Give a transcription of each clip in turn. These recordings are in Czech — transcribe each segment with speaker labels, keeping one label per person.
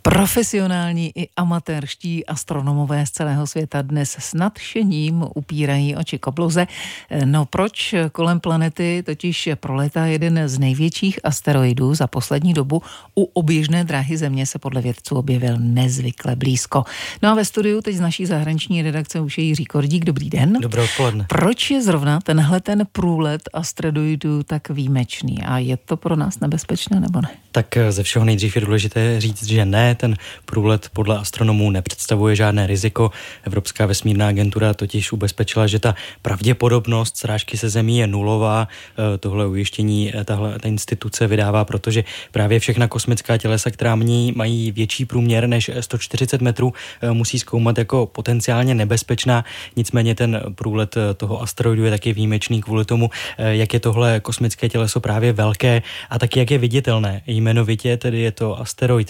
Speaker 1: Profesionální i amatérští astronomové z celého světa dnes s nadšením upírají oči k obloze. No proč? Kolem planety totiž prolétá jeden z největších asteroidů za poslední dobu. U oběžné dráhy Země se podle vědců objevil nezvykle blízko. No a ve studiu teď z naší zahraniční redakce už je Jiří Kordík. Dobrý den.
Speaker 2: Dobré odpoledne.
Speaker 1: Proč je zrovna ten průlet asteroidů tak výjimečný? A je to pro nás nebezpečné nebo ne?
Speaker 2: Tak ze všeho nejdřív je důležité říct, že ne, ten průlet podle astronomů nepředstavuje žádné riziko. Evropská vesmírná agentura totiž ubezpečila, že ta pravděpodobnost srážky se Zemí je nulová. Tohle ujištění ta instituce vydává, protože právě všechna kosmická tělesa, která mají větší průměr než 140 metrů, musí zkoumat jako potenciálně nebezpečná. Nicméně ten průlet toho asteroidu je taky výjimečný kvůli tomu, jak je tohle kosmické těleso právě velké a taky jak je viditelné. Jmenovitě tedy je to asteroid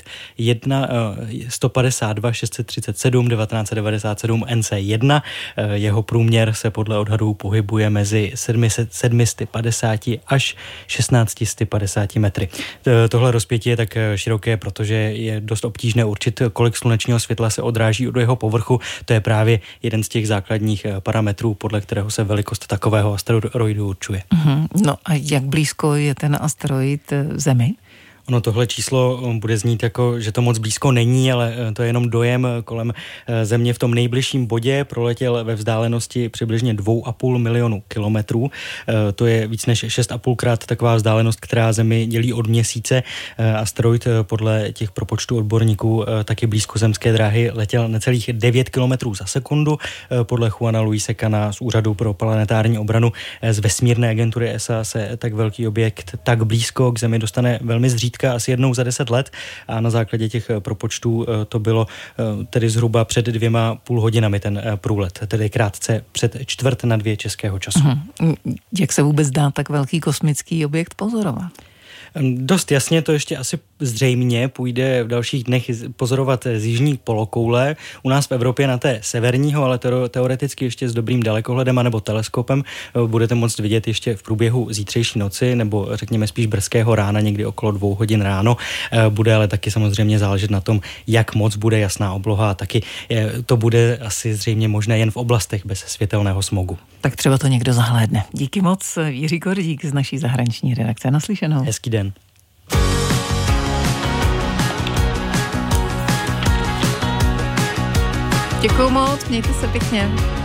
Speaker 2: 152 637 1997 NC1. Jeho průměr se podle odhadů pohybuje mezi 750 až 1650 metry. Tohle rozpětí je tak široké, protože je dost obtížné určit, kolik slunečního světla se odráží od jeho povrchu. To je právě jeden z těch základních parametrů, podle kterého se velikost takového asteroidu určuje.
Speaker 1: No a jak blízko je ten asteroid Zemi?
Speaker 2: Ono tohle číslo bude znít jako, že to moc blízko není, ale to je jenom dojem. Kolem Země v tom nejbližším bodě proletěl ve vzdálenosti přibližně 2,5 milionu kilometrů. To je víc než 6,5krát taková vzdálenost, která Zemi dělí od Měsíce. Asteroid podle těch propočtů odborníků taky blízko zemské dráhy letěl necelých 9 kilometrů za sekundu. Podle Juana Luise Cana z Úřadu pro planetární obranu z vesmírné agentury ESA se tak velký objekt tak blízko k Zemi dostane velmi zřídka, asi jednou za 10 let, a na základě těch propočtů to bylo tedy zhruba před 2,5 hodinami ten průlet, tedy krátce před 1:45 českého času.
Speaker 1: Jak se vůbec dá tak velký kosmický objekt pozorovat?
Speaker 2: Dost jasně to ještě asi zřejmě půjde v dalších dnech pozorovat z jižní polokoule. U nás v Evropě na té severního, ale teoreticky ještě s dobrým dalekohledem anebo teleskopem budete moct vidět ještě v průběhu zítřejší noci, nebo řekněme spíš brzkého rána, někdy okolo 2 hodin ráno. Bude ale taky samozřejmě záležet na tom, jak moc bude jasná obloha, a taky to bude asi zřejmě možné jen v oblastech bez světelného smogu.
Speaker 1: Tak třeba to někdo zahlédne. Díky moc, Jiří Kordík z naší zahraniční redakce. Naslyšenou.
Speaker 2: Hezký den.
Speaker 1: Děkuju moc, mějte se pěkně.